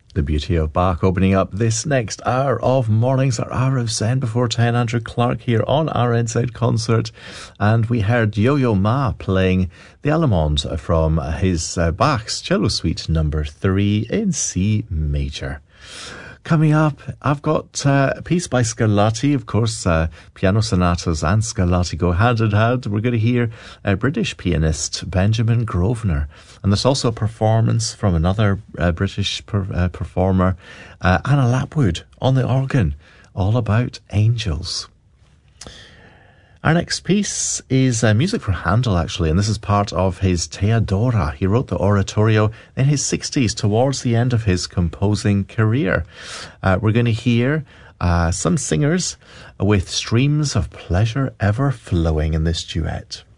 The beauty of Bach opening up this next hour of mornings, our hour of Zen before 10. Andrew Clark here on our Inside Concert, and we heard Yo-Yo Ma playing the Allemande from his Bach's Cello Suite number 3 in C major. Coming up, I've got a piece by Scarlatti. Of course, piano sonatas and Scarlatti go hand in hand. We're going to hear British pianist Benjamin Grosvenor. And there's also a performance from another British performer, Anna Lapwood, on the organ, all about angels. Our next piece is music for Handel, actually, and this is part of his Theodora. He wrote the oratorio in his 60s, towards the end of his composing career. We're going to hear some singers with streams of pleasure ever flowing in this duet.